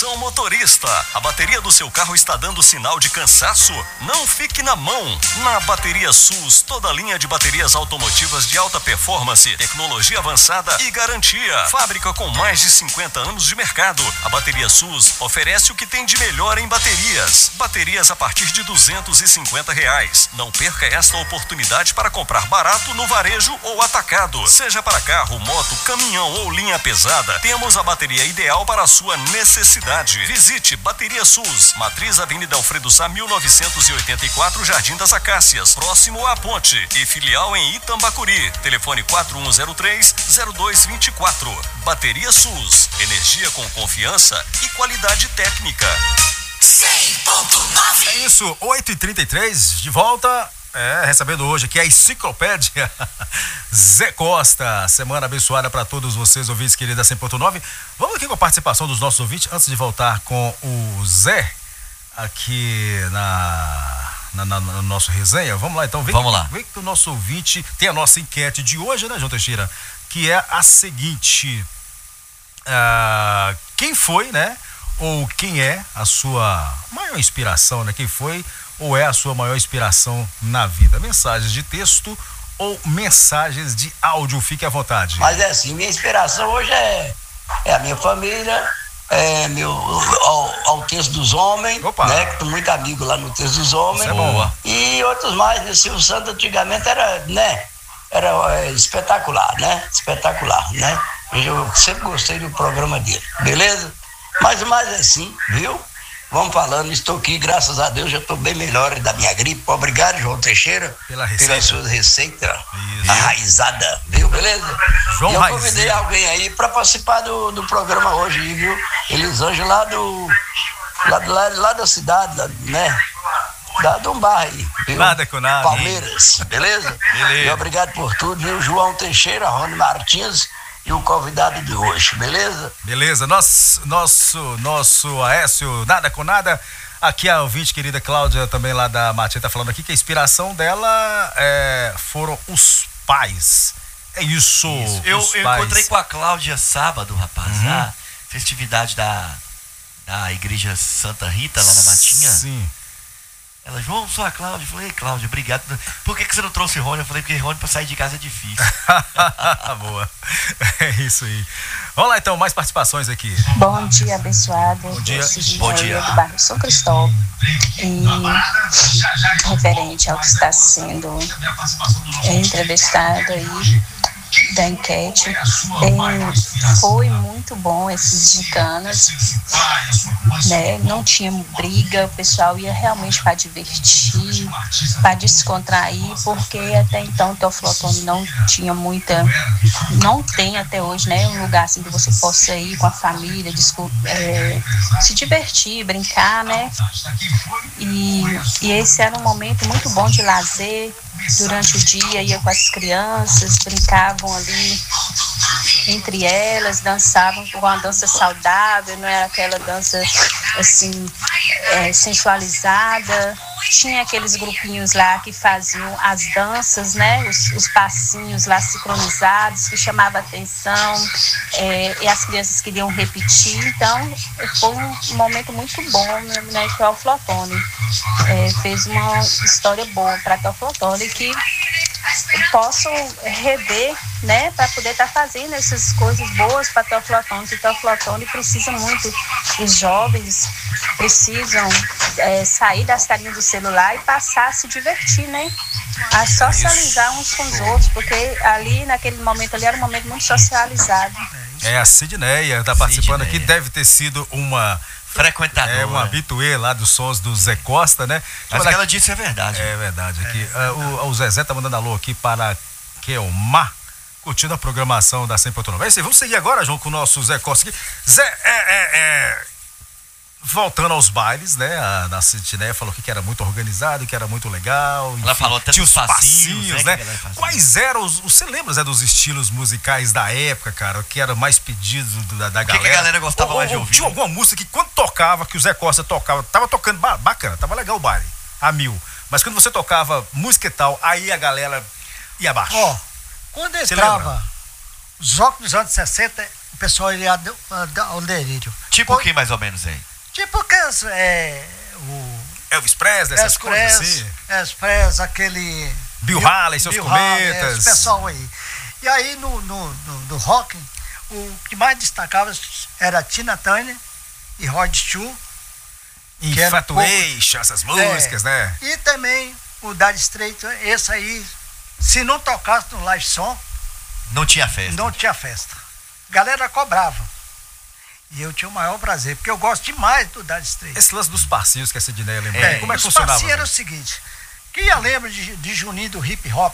Atenção motorista, a bateria do seu carro está dando sinal de cansaço? Não fique na mão. Na Bateria SUS, toda linha de baterias automotivas de alta performance, tecnologia avançada e garantia. Fábrica com mais de 50 anos de mercado. A Bateria SUS oferece o que tem de melhor em baterias. Baterias a partir de R$250. Não perca esta oportunidade para comprar barato no varejo ou atacado. Seja para carro, moto, caminhão ou linha pesada, temos a bateria ideal para a sua necessidade. Visite Bateria SUS, Matriz Avenida Alfredo Sá 1984, Jardim das Acácias, próximo à Ponte, e filial em Itambacuri. Telefone 4103-0224. Bateria SUS, energia com confiança e qualidade técnica. 100.9. É isso, 8h33, de volta. Recebendo hoje aqui a enciclopédia Zé Costa. Semana abençoada para todos vocês, ouvintes queridos da 100.9. Vamos aqui com a participação dos nossos ouvintes, antes de voltar com o Zé aqui no nosso resenha. Vamos lá então, Vamos lá. Vem que o nosso ouvinte tem a nossa enquete de hoje, né, João Teixeira? Que é a seguinte: quem foi, né? Ou quem é a sua maior inspiração, né? Quem foi ou é a sua maior inspiração na vida? Mensagens de texto ou mensagens de áudio, fique à vontade. Mas é assim, minha inspiração hoje é a minha família, ao Texto dos Homens, Opa. né? Que tô muito amigo lá no Texto dos Homens. Isso é boa. E outros mais, né? Silvio Santos antigamente era espetacular, né? Espetacular, né? Eu sempre gostei do programa dele, beleza? Mas mais assim, viu? Vamos falando, estou aqui, graças a Deus, já estou bem melhor da minha gripe. Obrigado, João Teixeira, pelas suas receitas arraizadas, viu? Beleza? João e eu Raizinho. convidei alguém aí para participar do programa hoje, viu? Elisângela lá da cidade, né? De um bairro aí, viu? Nada com nada. Palmeiras, beleza? Beleza. E obrigado por tudo, viu? João Teixeira, Rony Martins e o convidado de hoje, beleza? Beleza, nosso Aécio, nada com nada. Aqui a ouvinte querida Cláudia, também lá da Matinha, tá falando aqui que a inspiração dela foram os pais. É isso. Eu encontrei com a Cláudia sábado, rapaz, na festividade da Igreja Santa Rita, lá na Matinha. Sim. Ela, João, sou a Cláudia. Eu falei, Cláudia, obrigado. Por que você não trouxe Rony? Eu falei, porque Rony pra sair de casa é difícil. Boa. É isso aí. Vamos lá então, mais participações aqui. Bom dia, abençoado. Bom dia. Bom dia. Do bairro São Cristóvão. E referente ao que está sendo entrevistado aí da enquete, foi muito bom esses gincanas, né? Não tinha briga, o pessoal ia realmente para divertir, para descontrair, porque até então o Teoflotone não tinha não tem até hoje, né? Um lugar assim que você possa ir com a família, se divertir, brincar, né? E esse era um momento muito bom de lazer. Durante o dia ia com as crianças, brincavam ali entre elas, dançavam com uma dança saudável, não era aquela dança assim sensualizada. Tinha aqueles grupinhos lá que faziam as danças, né? Os passinhos lá sincronizados, que chamava atenção, e as crianças queriam repetir. Então, foi um momento muito bom, né? Que o Teoflotone fez uma história boa para Teoflotone, que posso rever, né, para poder estar fazendo essas coisas boas para Teoflotone. O Teoflotone precisa muito, os jovens precisam sair das carinhas do celular e passar a se divertir, né, a socializar uns com os outros, porque ali, naquele momento ali, era um momento muito socializado. A Sidneia tá participando aqui, deve ter sido uma frequentadora. Uma habituê lá dos sons do Zé Costa, né? Mas o que ela disse é verdade. É verdade. Aqui. O Zezé tá mandando alô aqui para Kelmar, curtindo a programação da 100.9. É isso aí, vamos seguir agora, João, com o nosso Zé Costa aqui. Zé, voltando aos bailes, né? A Sidneia falou que era muito organizado, que era muito legal. Ela falou até tinha dos os passinhos, né? Quais eram você lembra, Zé, dos estilos musicais da época, cara, que era mais pedido da galera? Que a galera gostava mais de ouvir? Tinha alguma música que quando tocava, que o Zé Costa tocava, tava tocando bacana, tava legal o baile, a mil. Mas quando você tocava música e tal, aí a galera ia abaixo. Quando entrava os rock dos anos 60, o pessoal ia ao delírio. Tipo o que mais ou menos, hein? Tipo que Elvis Presley, essas coisas assim. Elvis Presley, aquele... Bill Haley, seus cometas. Esse pessoal aí. E aí no rock, o que mais destacava era Tina Turner e Rod Stewart. Infatuation, essas músicas, né? E também o Dire Straits, esse aí, se não tocasse no live som, não tinha festa. Não tinha festa. A galera cobrava. E eu tinha o maior prazer, porque eu gosto demais do Dire Straits. Esse lance dos passinhos que a Sidneia lembrou, como é que funcionava? Os passinhos era o seguinte, quem lembra de Juninho do Hip Hop?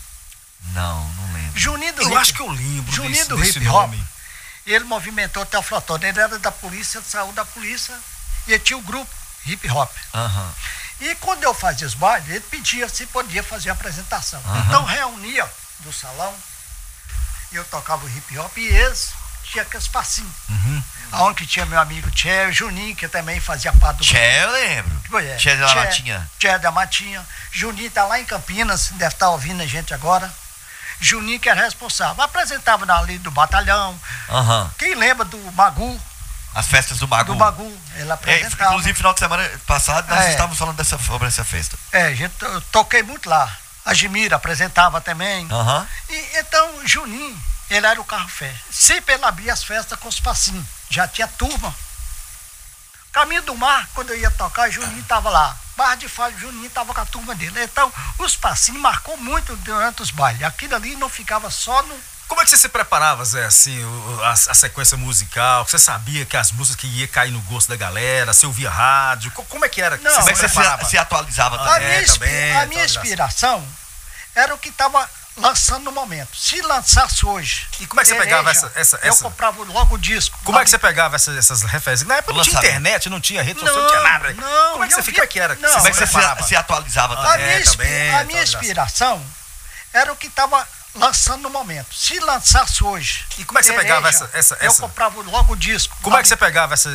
Não lembro. Juninho do Eu acho que eu lembro Juninho do desse Hip Hop. nome. Ele movimentou até o Flotão. Ele era da polícia, saiu da polícia e ele tinha o grupo Hip Hop. E quando eu fazia os bailes, ele pedia se podia fazer a apresentação. Então reunia do salão, eu tocava o hip hop e eles tinham aqueles passinhos. Aonde tinha meu amigo Tchê, Juninho, que também fazia parte do grupo. Tchê, eu lembro. Tchê da Matinha. Tchê da Matinha. Juninho tá lá em Campinas, deve estar ouvindo a gente agora. Juninho que era responsável. Apresentava ali do batalhão. Quem lembra do Magu? As festas do Magu. Do Magu, ele apresentava. Inclusive, final de semana passado, nós estávamos falando sobre essa festa. Eu toquei muito lá. A Gimira apresentava também. E, então, Juninho, ele era o carro-fé. Sempre ele abria as festas com os passinhos. Já tinha turma. Caminho do Mar, quando eu ia tocar, Juninho estava lá. Barra de Falho, Juninho estava com a turma dele. Então, os passinhos marcou muito durante os bailes. Aquilo ali não ficava só no... Como é que você se preparava, Zé, assim, a sequência musical? Você sabia que as músicas que ia cair no gosto da galera? Você ouvia rádio? Como é que era? Não, como é que você se atualizava também? A minha inspiração era o que estava lançando no momento. Se lançasse hoje... E como é que você pegava essa... Eu comprava logo o disco. Como é que você pegava essas referências? Na época não tinha internet, não tinha rede social, não tinha nada. Como é que que era? Como é que você se atualizava também? A minha inspiração era o que estava lançando no momento. Se lançasse hoje... E como é que você pegava essa... Eu comprava logo o disco. Como é que você pegava